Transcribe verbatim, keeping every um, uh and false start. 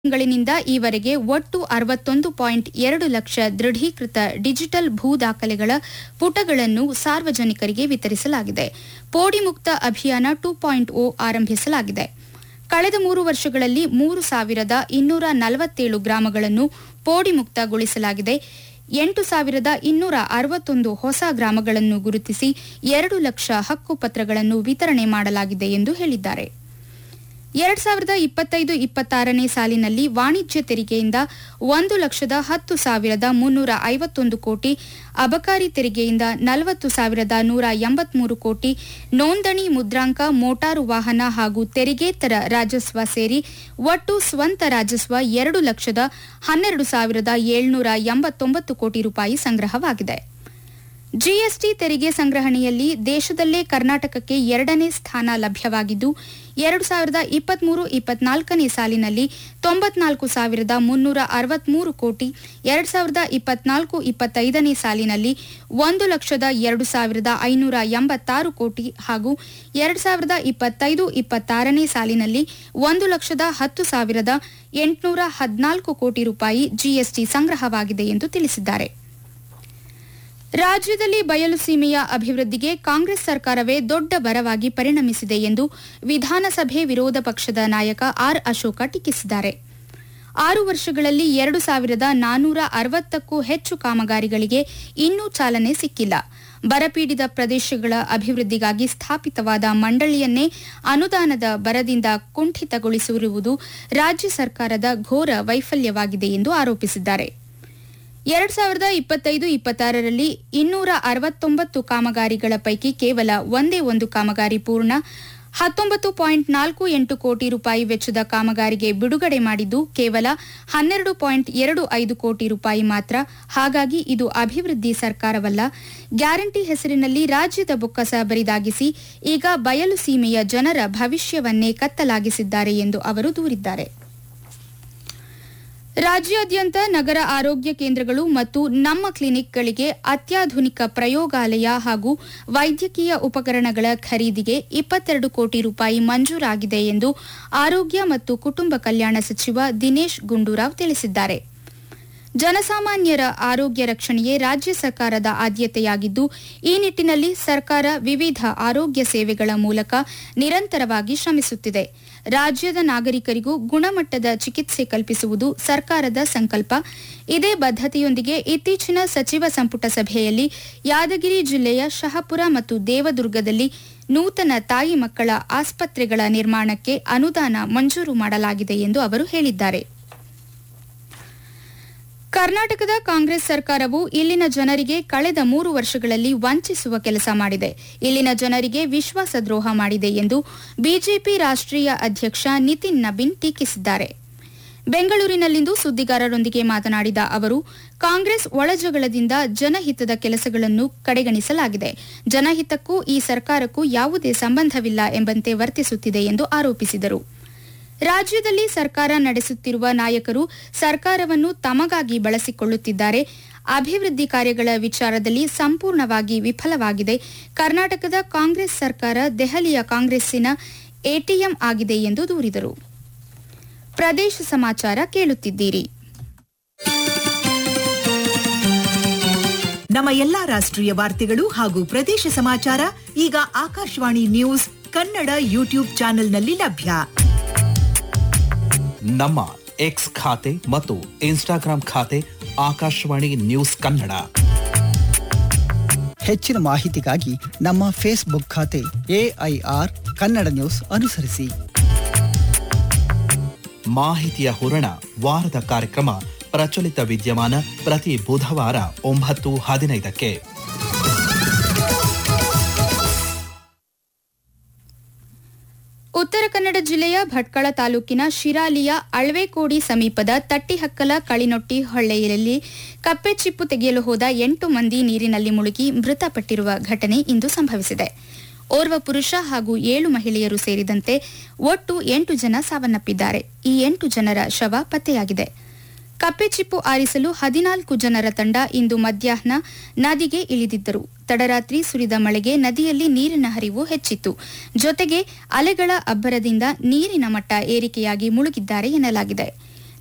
ತಿಂಗಳಿನಿಂದ ಈವರೆಗೆ ಒಟ್ಟು ಅರವತ್ತೊಂದು ಪಾಯಿಂಟ್ ಎರಡು ಲಕ್ಷ ದೃಢೀಕೃತ ಡಿಜಿಟಲ್ ಭೂ ದಾಖಲೆಗಳ ಪುಟಗಳನ್ನು ಸಾರ್ವಜನಿಕರಿಗೆ ವಿತರಿಸಲಾಗಿದೆ. ಪೋಡಿ ಮುಕ್ತ ಅಭಿಯಾನ ಟೂ ಪಾಯಿಂಟ್ ಓ ಆರಂಭಿಸಲಾಗಿದೆ. ಕಳೆದ ಮೂರು ವರ್ಷಗಳಲ್ಲಿ ಮೂರು ಸಾವಿರದ ಇನ್ನೂರ ನಲವತ್ತೇಳು ಗ್ರಾಮಗಳನ್ನು ಪೋಡಿ ಮುಕ್ತಗೊಳಿಸಲಾಗಿದೆ. ಎಂಟು ಸಾವಿರದ ಇನ್ನೂರ ಅರವತ್ತೊಂದು ಹೊಸ ಗ್ರಾಮಗಳನ್ನು ಗುರುತಿಸಿ ಎರಡು ಲಕ್ಷ ಹಕ್ಕುಪತ್ರಗಳನ್ನು ವಿತರಣೆ ಮಾಡಲಾಗಿದೆ ಎಂದು ಹೇಳಿದ್ದಾರೆ. ಎರಡು ಸಾವಿರದ ಇಪ್ಪತ್ತೈದು ಇಪ್ಪತ್ತಾರನೇ ಸಾಲಿನಲ್ಲಿ ವಾಣಿಜ್ಯ ತೆರಿಗೆಯಿಂದ ಒಂದು ಲಕ್ಷದ ಹತ್ತು ಸಾವಿರದ ಮುನ್ನೂರ ಐವತ್ತೊಂದು ಕೋಟಿ, ಅಬಕಾರಿ ತೆರಿಗೆಯಿಂದ ನಲವತ್ತು ಸಾವಿರದ ನೂರ ಎಂಬತ್ಮೂರು ಕೋಟಿ, ನೋಂದಣಿ ಮುದ್ರಾಂಕ, ಮೋಟಾರು ವಾಹನ ಹಾಗೂ ತೆರಿಗೇತರ ರಾಜಸ್ವ ಸೇರಿ ಒಟ್ಟು ಸ್ವಂತ ರಾಜಸ್ವ ಎರಡು ಲಕ್ಷದ ಹನ್ನೆರಡು ಸಾವಿರದ ಏಳ್ನೂರ ಎಂಬತ್ತೊಂಬತ್ತು ಕೋಟಿ ರೂಪಾಯಿ ಸಂಗ್ರಹವಾಗಿದೆ. ಜಿಎಸ್ಟಿ ತೆರಿಗೆ ಸಂಗ್ರಹಣೆಯಲ್ಲಿ ದೇಶದಲ್ಲೇ ಕರ್ನಾಟಕಕ್ಕೆ ಎರಡನೇ ಸ್ಥಾನ ಲಭ್ಯವಾಗಿದ್ದು, ಎರಡು ಸಾವಿರದ ಇಪ್ಪತ್ಮೂರು ಇಪ್ಪತ್ನಾಲ್ಕನೇ ಸಾಲಿನಲ್ಲಿ ತೊಂಬತ್ನಾಲ್ಕು ಸಾವಿರದ ಮುನ್ನೂರ ಅರವತ್ಮೂರು ಕೋಟಿ, ಎರಡು ಸಾವಿರದ ಇಪ್ಪತ್ನಾಲ್ಕು ಇಪ್ಪತ್ತೈದನೇ ಸಾಲಿನಲ್ಲಿ ಒಂದು ಲಕ್ಷದ ಎರಡು ಸಾವಿರದ ಐನೂರ ಎಂಬತ್ತಾರು ಕೋಟಿ ಹಾಗೂ ಎರಡು ಸಾವಿರದ ಇಪ್ಪತ್ತೈದು ಇಪ್ಪತ್ತಾರನೇ ಸಾಲಿನಲ್ಲಿ ಒಂದು ಲಕ್ಷದ ಹತ್ತು ಸಾವಿರದ ಎಂಟುನೂರ ಹದಿನಾಲ್ಕು ಕೋಟಿ ರೂಪಾಯಿ ಜಿಎಸ್ಟಿ ಸಂಗ್ರಹವಾಗಿದೆ ಎಂದು ತಿಳಿಸಿದ್ದಾರೆ. ರಾಜ್ಯದಲ್ಲಿ ಬಯಲು ಸೀಮೆಯ ಅಭಿವೃದ್ಧಿಗೆ ಕಾಂಗ್ರೆಸ್ ಸರ್ಕಾರವೇ ದೊಡ್ಡ ಬರವಾಗಿ ಪರಿಣಮಿಸಿದೆ ಎಂದು ವಿಧಾನಸಭೆ ವಿರೋಧ ಪಕ್ಷದ ನಾಯಕ ಆರ್ ಅಶೋಕ ಟೀಕಿಸಿದ್ದಾರೆ. ಆರು ವರ್ಷಗಳಲ್ಲಿ ಎರಡು ಸಾವಿರದ ನಾನ್ನೂರ ಅರವತ್ತಕ್ಕೂ ಹೆಚ್ಚು ಕಾಮಗಾರಿಗಳಿಗೆ ಇನ್ನೂ ಚಾಲನೆ ಸಿಕ್ಕಿಲ್ಲ. ಬರಪೀಡಿತ ಪ್ರದೇಶಗಳ ಅಭಿವೃದ್ಧಿಗಾಗಿ ಸ್ಥಾಪಿತವಾದ ಮಂಡಳಿಯನ್ನೇ ಅನುದಾನದ ಬರದಿಂದ ಕುಂಠಿತಗೊಳಿಸಿರುವುದು ರಾಜ್ಯ ಸರ್ಕಾರದ ಘೋರ ವೈಫಲ್ಯವಾಗಿದೆ ಎಂದು ಆರೋಪಿಸಿದ್ದಾರೆ. ಎರಡು ಸಾವಿರದ ಇಪ್ಪತ್ತೈದು ಇಪ್ಪತ್ತಾರರಲ್ಲಿ ಇನ್ನೂರ ಅರವತ್ತೊಂಬತ್ತು ಕಾಮಗಾರಿಗಳ ಪೈಕಿ ಕೇವಲ ಒಂದೇ ಒಂದು ಕಾಮಗಾರಿ ಪೂರ್ಣ, ಹತ್ತೊಂಬತ್ತು ಪಾಯಿಂಟ್ ನಾಲ್ಕು ಎಂಟು ಕೋಟಿ ರೂಪಾಯಿ ವೆಚ್ಚದ ಕಾಮಗಾರಿಗೆ ಬಿಡುಗಡೆ ಮಾಡಿದ್ದು ಕೇವಲ ಹನ್ನೆರಡು ಪಾಯಿಂಟ್ ಎರಡು ಐದು ಕೋಟಿ ರೂಪಾಯಿ ಮಾತ್ರ. ಹಾಗಾಗಿ ಇದು ಅಭಿವೃದ್ಧಿ ಸರ್ಕಾರವಲ್ಲ. ಗ್ಯಾರಂಟಿ ಹೆಸರಿನಲ್ಲಿ ರಾಜ್ಯದ ಬೊಕ್ಕಸ ಬರಿದಾಗಿಸಿ ಈಗ ಬಯಲು ಸೀಮೆಯ ಜನರ ಭವಿಷ್ಯವನ್ನೇ ಕತ್ತಲಾಗಿಸಿದ್ದಾರೆ ಎಂದು ಅವರು ದೂರಿದ್ದಾರೆ. ರಾಜ್ಯಾದ್ಯಂತ ನಗರ ಆರೋಗ್ಯ ಕೇಂದ್ರಗಳು ಮತ್ತು ನಮ್ಮ ಕ್ಲಿನಿಕ್ಗಳಿಗೆ ಅತ್ಯಾಧುನಿಕ ಪ್ರಯೋಗಾಲಯ ಹಾಗೂ ವೈದ್ಯಕೀಯ ಉಪಕರಣಗಳ ಖರೀದಿಗೆ ಇಪ್ಪತ್ತೆರಡು ಕೋಟಿ ರೂಪಾಯಿ ಮಂಜೂರಾಗಿದೆ ಎಂದು ಆರೋಗ್ಯ ಮತ್ತು ಕುಟುಂಬ ಕಲ್ಯಾಣ ಸಚಿವ ದಿನೇಶ್ ಗುಂಡೂರಾವ್ ತಿಳಿಸಿದ್ದಾರೆ. ಜನಸಾಮಾನ್ಯರ ಆರೋಗ್ಯ ರಕ್ಷಣೆಯೇ ರಾಜ್ಯ ಸರ್ಕಾರದ ಆದ್ಯತೆಯಾಗಿದ್ದು, ಈ ನಿಟ್ಟಿನಲ್ಲಿ ಸರ್ಕಾರ ವಿವಿಧ ಆರೋಗ್ಯ ಸೇವೆಗಳ ಮೂಲಕ ನಿರಂತರವಾಗಿ ಶ್ರಮಿಸುತ್ತಿದೆ. ರಾಜ್ಯದ ನಾಗರಿಕರಿಗೂ ಗುಣಮಟ್ಟದ ಚಿಕಿತ್ಸೆ ಕಲ್ಪಿಸುವುದು ಸರ್ಕಾರದ ಸಂಕಲ್ಪ. ಇದೇ ಬದ್ಧತೆಯೊಂದಿಗೆ ಇತ್ತೀಚಿನ ಸಚಿವ ಸಂಪುಟ ಸಭೆಯಲ್ಲಿ ಯಾದಗಿರಿ ಜಿಲ್ಲೆಯ ಶಹಾಪುರ ಮತ್ತು ದೇವದುರ್ಗದಲ್ಲಿ ನೂತನ ತಾಯಿ ಮಕ್ಕಳ ಆಸ್ಪತ್ರೆಗಳ ನಿರ್ಮಾಣಕ್ಕೆ ಅನುದಾನ ಮಂಜೂರು ಮಾಡಲಾಗಿದೆ ಎಂದು ಅವರು ಹೇಳಿದ್ದಾರೆ. ಕರ್ನಾಟಕದ ಕಾಂಗ್ರೆಸ್ ಸರ್ಕಾರವು ಇಲ್ಲಿನ ಜನರಿಗೆ ಕಳೆದ ಮೂರು ವರ್ಷಗಳಲ್ಲಿ ವಂಚಿಸುವ ಕೆಲಸ ಮಾಡಿದೆ. ಇಲ್ಲಿನ ಜನರಿಗೆ ವಿಶ್ವಾಸದ್ರೋಹ ಮಾಡಿದೆ ಎಂದು ಬಿಜೆಪಿ ರಾಷ್ಟ್ರೀಯ ಅಧ್ಯಕ್ಷ ನಿತಿನ್ ನಬೀನ್ ಟೀಕಿಸಿದ್ದಾರೆ. ಬೆಂಗಳೂರಿನಲ್ಲಿಂದು ಸುದ್ದಿಗಾರರೊಂದಿಗೆ ಮಾತನಾಡಿದ ಅವರು, ಕಾಂಗ್ರೆಸ್ ಒಳಜಗಳದಿಂದ ಜನಹಿತದ ಕೆಲಸಗಳನ್ನು ಕಡೆಗಣಿಸಲಾಗಿದೆ. ಜನಹಿತಕ್ಕೂ ಈ ಸರ್ಕಾರಕ್ಕೂ ಯಾವುದೇ ಸಂಬಂಧವಿಲ್ಲ ಎಂಬಂತೆ ವರ್ತಿಸುತ್ತಿದೆ ಎಂದು ಆರೋಪಿಸಿದರು. ರಾಜ್ಯದಲ್ಲಿ ಸರ್ಕಾರ ನಡೆಸುತ್ತಿರುವ ನಾಯಕರು ಸರ್ಕಾರವನ್ನು ತಮಗಾಗಿ ಬಳಸಿಕೊಳ್ಳುತ್ತಿದ್ದಾರೆ. ಅಭಿವೃದ್ಧಿ ಕಾರ್ಯಗಳ ವಿಚಾರದಲ್ಲಿ ಸಂಪೂರ್ಣವಾಗಿ ವಿಫಲವಾಗಿದೆ. ಕರ್ನಾಟಕದ ಕಾಂಗ್ರೆಸ್ ಸರ್ಕಾರ ದೆಹಲಿಯ ಕಾಂಗ್ರೆಸ್ಸಿನ ಎಟಿಎಂ ಆಗಿದೆ ಎಂದು ದೂರಿದರು. ಪ್ರದೇಶ ಸಮಾಚಾರ ಕೇಳುತ್ತಿದ್ದೀರಿ. ನಮ್ಮ ಎಲ್ಲಾ ರಾಷ್ಟ್ರೀಯ ವಾರ್ತೆಗಳು ಹಾಗೂ ಪ್ರದೇಶ ಸಮಾಚಾರ ಈಗ ಆಕಾಶವಾಣಿ ನ್ಯೂಸ್ ಕನ್ನಡ ಯೂಟ್ಯೂಬ್ ಚಾನೆಲ್ನಲ್ಲಿ ಲಭ್ಯ. ನಮ್ಮ ಎಕ್ಸ್ ಖಾತೆ ಮತ್ತು ಇನ್ಸ್ಟಾಗ್ರಾಂ ಖಾತೆ ಆಕಾಶವಾಣಿ ನ್ಯೂಸ್ ಕನ್ನಡ. ಹೆಚ್ಚಿನ ಮಾಹಿತಿಗಾಗಿ ನಮ್ಮ ಫೇಸ್ಬುಕ್ ಖಾತೆ ಎಐಆರ್ ಕನ್ನಡ ನ್ಯೂಸ್ ಅನುಸರಿಸಿ. ಮಾಹಿತಿಯ ಹೂರಣ ವಾರದ ಕಾರ್ಯಕ್ರಮ ಪ್ರಚಲಿತ ವಿದ್ಯಮಾನ ಪ್ರತಿ ಬುಧವಾರ ಒಂಬತ್ತು ಹದಿನೈದಕ್ಕೆ. ಉತ್ತರ ಕನ್ನಡ ಜಿಲ್ಲೆಯ ಭಟ್ಕಳ ತಾಲೂಕಿನ ಶಿರಾಲಿಯ ಅಳ್ವೆಕೋಡಿ ಸಮೀಪದ ತಟ್ಟಿಹಕ್ಕಲ ಕಳಿನೊಟ್ಟಿ ಹೊಳ್ಳೆಯಲ್ಲಿ ಕಪ್ಪೆ ಚಿಪ್ಪು ತೆಗೆಯಲು ಹೋದ ಎಂಟು ಮಂದಿ ನೀರಿನಲ್ಲಿ ಮುಳುಗಿ ಮೃತಪಟ್ಟಿರುವ ಘಟನೆ ಇಂದು ಸಂಭವಿಸಿದೆ. ಓರ್ವ ಪುರುಷ ಹಾಗೂ ಏಳು ಮಹಿಳೆಯರು ಸೇರಿದಂತೆ ಒಟ್ಟು ಎಂಟು ಜನ ಸಾವನ್ನಪ್ಪಿದ್ದಾರೆ. ಈ ಎಂಟು ಜನರ ಶವ ಪತ್ತೆಯಾಗಿದೆ. ಕಪ್ಪೆ ಚಿಪ್ಪು ಆರಿಸಲು ಹದಿನಾಲ್ಕು ಜನರ ತಂಡ ಇಂದು ಮಧ್ಯಾಹ್ನ ನದಿಗೆ ಇಳಿದಿದ್ದರು. ತಡರಾತ್ರಿ ಸುರಿದ ಮಳೆಗೆ ನದಿಯಲ್ಲಿ ನೀರಿನ ಹರಿವು ಹೆಚ್ಚಿತ್ತು. ಜೊತೆಗೆ ಅಲೆಗಳ ಅಬ್ಬರದಿಂದ ನೀರಿನ ಮಟ್ಟ ಏರಿಕೆಯಾಗಿ ಮುಳುಗಿದ್ದಾರೆ ಎನ್ನಲಾಗಿದೆ.